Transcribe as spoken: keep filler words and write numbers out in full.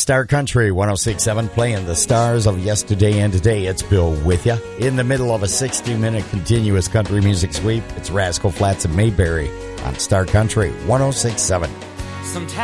Star Country one oh six point seven, playing the stars of yesterday and today. It's Bill with you. In the middle of a sixty-minute continuous country music sweep, it's Rascal Flatts and Mayberry on Star Country one oh six point seven. Sometimes